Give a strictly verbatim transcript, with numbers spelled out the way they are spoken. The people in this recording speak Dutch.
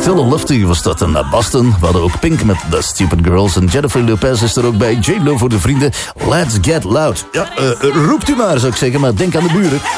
Still a Lofty was dat. En naar Boston. We hadden ook Pink met The Stupid Girls. En Jennifer Lopez is er ook bij. J-Lo voor de vrienden. Let's Get Loud. Ja, uh, roept u maar, zou ik zeggen. Maar denk aan de buren.